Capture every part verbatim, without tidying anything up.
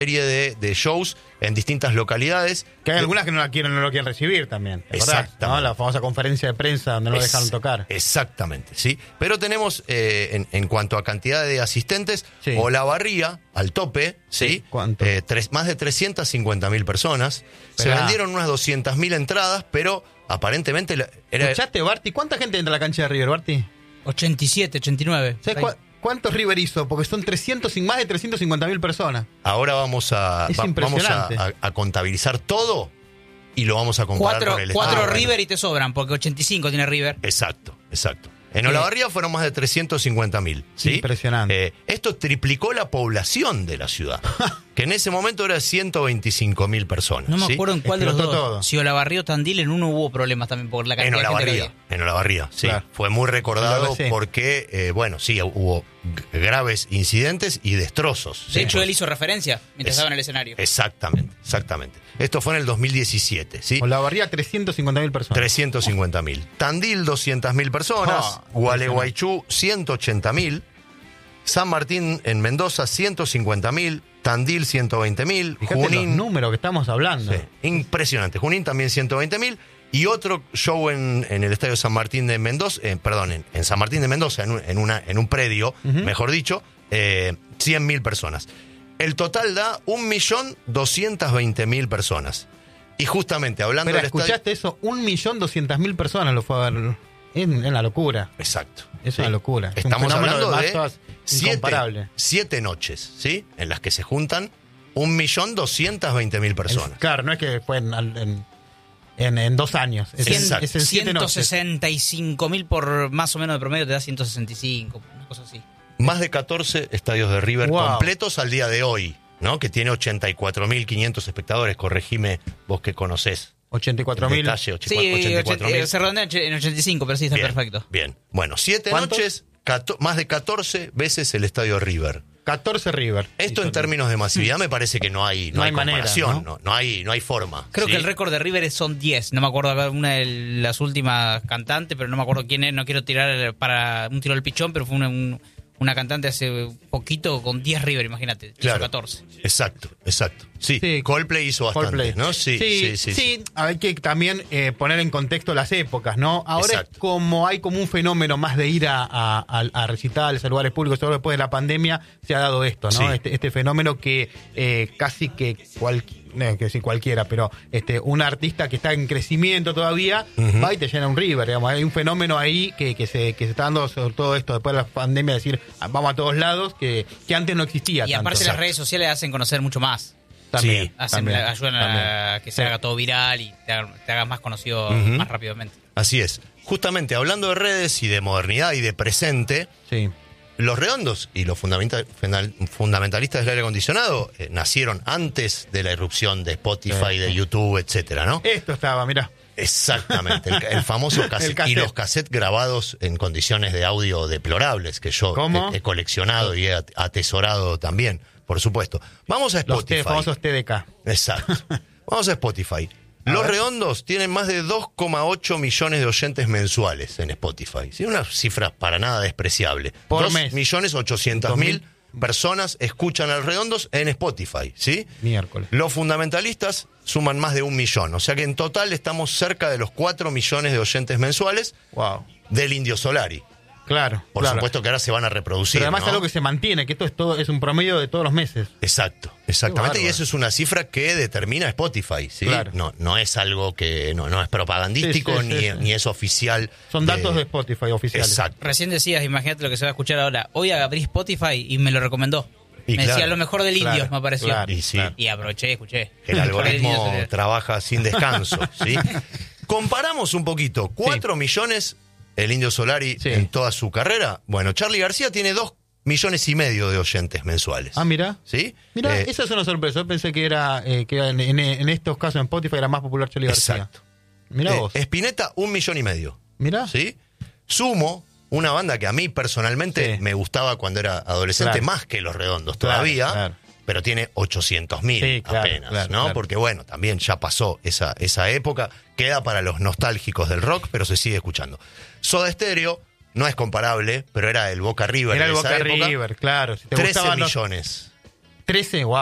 serie de, de shows en distintas localidades. Que hay algunas que no la quieren, no lo quieren recibir también. Exactamente. ¿No? La famosa conferencia de prensa donde no lo Es, dejaron tocar. Exactamente, sí. Pero tenemos, eh, en, en cuanto a cantidad de asistentes, Sí. Olavarría, al tope, ¿sí? ¿Cuánto? Eh, tres, más de trescientas cincuenta mil personas. Esperá. Se vendieron unas doscientas mil entradas, pero aparentemente la- era... ¿Escuchaste, Barty? ¿Cuánta gente entra a la cancha de River, Barty? ochenta y siete, ochenta y nueve. ¿Sabes cua- cuántos River hizo? Porque son trescientos, más de trescientas cincuenta mil personas. Ahora vamos a, Es va- vamos a, impresionante. a- a contabilizar todo y lo vamos a comparar Cuatro, con el cuatro estadio. River y te sobran, porque ochenta y cinco tiene River. Exacto, exacto. En Olavarría fueron más de trescientos cincuenta mil. ¿sí? Impresionante. Eh, esto triplicó la población de la ciudad, que en ese momento era ciento veinticinco mil personas. No me ¿sí? acuerdo en cuál de los Explotó dos. todo. Si Olavarría o Tandil, en uno hubo problemas también por la En cantidad de gente que Olavarría, había. en Olavarría, sí. Claro. Fue muy recordado En la B C. porque, eh, bueno, sí, hubo g- graves incidentes y destrozos. De ¿sí? hecho, él hizo referencia mientras Es- estaba en el escenario. Exactamente, exactamente. Esto fue en el dos mil diecisiete, ¿sí? Olavarría, trescientas cincuenta mil personas. trescientos cincuenta mil. Tandil, doscientas mil personas. Ah, Gualeguaychú, ciento ochenta mil. San Martín en Mendoza, ciento cincuenta mil. Tandil, ciento veinte mil. Fíjate los Junín, números que estamos hablando. sí, impresionante. Junín también ciento veinte mil. Y otro show en, en el Estadio San Martín de Mendoza, eh, perdón, en, en San Martín de Mendoza, en un, en una, en un predio, Ujú. mejor dicho, eh, cien mil personas. El total da un millón doscientas veinte mil personas. Y justamente hablando Pero del estadio... escuchaste eso, un millón doscientas mil personas lo fue a ver. Es una locura. Exacto. Es Sí. una locura. Es un Estamos fenómeno hablando de de, masas siete, incomparable. siete noches, ¿sí? En las que se juntan un millón doscientas veinte mil personas. Es- claro, no es que fue en, en, en- en dos años. Es, en- Exacto. es en siete noches. ciento sesenta y cinco mil por más o menos de promedio te da ciento sesenta y cinco, una cosa así. Más de catorce estadios de River Wow. completos al día de hoy, ¿no? Que tiene ochenta y cuatro mil quinientos espectadores. Corregime vos que conocés. ochenta y cuatro mil. Detalle, Sí, ochenta y cuatro mil. ochenta, se redondea en ochenta y cinco, pero sí está Bien, perfecto. Bien. Bueno, siete ¿Cuántos? noches, cato- más de catorce veces el estadio River. catorce River. Esto Hizo- en términos de masividad me parece que no hay, no No hay hay manera, comparación, ¿no? ¿no? No hay, no hay forma. Creo ¿sí? que el récord de River son diez. No me acuerdo una de las últimas cantantes, pero no me acuerdo quién es. No quiero tirar para un tiro al pichón, pero fue una, un- una cantante hace poquito con diez River, imagínate. Hizo Claro. catorce. Exacto, exacto. Sí, Sí. Coldplay hizo bastante, Coldplay. ¿no? Sí, sí, sí. sí. Hay que también eh, poner en contexto las épocas, ¿no? Ahora Exacto. es como hay como un fenómeno más de ir a, a, a- a recitales, a lugares públicos, sobre todo después de la pandemia se ha dado esto, ¿no? Sí. Este, este fenómeno que eh, casi que cualquier no, que decir cualquiera, pero este un artista que está en crecimiento todavía Ujú. va y te llena un River, digamos. Hay un fenómeno ahí que, que se que se está dando sobre todo esto después de la pandemia, decir ah, vamos a todos lados, que, que antes no existía Y tanto. aparte las Exacto. redes sociales hacen conocer mucho más. También, Sí. Hacen, también, ayudan a también. que se Sí. haga todo viral y te, haga- te hagas más conocido Ujú. más rápidamente. Así es. Justamente hablando de redes y de modernidad y de presente, Sí. los redondos y los fundamenta- final- fundamentalistas del aire acondicionado eh, nacieron antes de la irrupción de Spotify, Sí. de YouTube, etcétera, ¿no? Esto estaba, mirá. Exactamente, el, el famoso cassette, El cassette. y los cassettes grabados en condiciones de audio deplorables que yo ¿Cómo? he, he coleccionado y he at- atesorado también, por supuesto. Vamos a Los Spotify. T, famosos T D K. Exacto. Vamos a Spotify. A Los ver. redondos tienen más de dos coma ocho millones de oyentes mensuales en Spotify. Sí, una cifra para nada despreciable. Por dos mes. millones ochocientos mil personas escuchan a los redondos en Spotify, ¿sí? Miércoles. Los fundamentalistas suman más de un millón. O sea que en total estamos cerca de los cuatro millones de oyentes mensuales Wow. del Indio Solari. Claro. Por claro. supuesto que ahora se van a reproducir. Pero además ¿no? es algo que se mantiene, que esto es todo, es un promedio de todos los meses. Exacto, exactamente. Qué Y bárbaro. eso es una cifra que determina Spotify, ¿sí? Claro. No, no es algo que no, no es propagandístico Sí, sí, ni, sí, sí. ni es oficial. Son datos de Spotify oficiales. Exacto. Recién decías, imagínate lo que se va a escuchar ahora. Hoy abrí Spotify y me lo recomendó. Y me claro, decía lo mejor del claro, Indio, me apareció. claro. Y sí, Y aproveché y escuché. el Lo mejor del Indio algoritmo Solari. trabaja sin descanso, ¿sí? Comparamos un poquito. Cuatro millones el Indio Solari Sí. en toda su carrera. Bueno, Charly García tiene dos millones y medio de oyentes mensuales. Ah, mira. ¿Sí? Mira, Eh, eso es una sorpresa. Yo pensé que era eh, que en, en- en estos casos en Spotify era más popular Charly García. Exacto. Mira eh, vos. Spinetta, un millón y medio. Mira. ¿Sí? Sumo, una banda que a mí personalmente Sí. me gustaba cuando era adolescente, Claro. más que Los Redondos Claro, todavía, claro. pero tiene ochocientos mil Sí, claro, apenas, claro, ¿no? claro. Porque bueno, también ya pasó esa, esa época, queda para los nostálgicos del rock, pero se sigue escuchando. Soda Stereo no es comparable, pero era el Boca River Era de el esa Boca época. River, claro. Si te trece gustaban los- millones. trece, wow.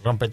rompe